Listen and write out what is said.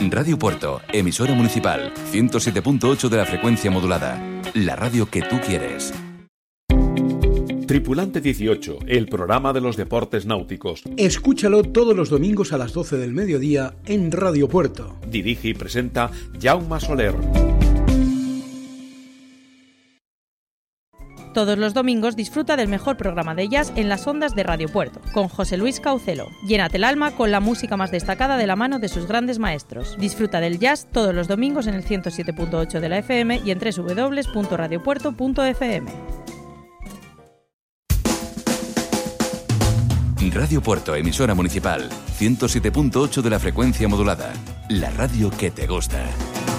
Radio Puerto, emisora municipal, 107.8 de la frecuencia modulada. La radio que tú quieres. Tripulante 18, el programa de los deportes náuticos. Escúchalo todos los domingos a las 12 del mediodía en Radio Puerto. Dirige y presenta Jaume Soler. Todos los domingos disfruta del mejor programa de jazz en las ondas de Radio Puerto, con José Luis Caucelo. Llénate el alma con la música más destacada de la mano de sus grandes maestros. Disfruta del jazz todos los domingos en el 107.8 de la FM y en www.radiopuerto.fm. Radio Puerto, emisora municipal, 107.8 de la frecuencia modulada. La radio que te gusta.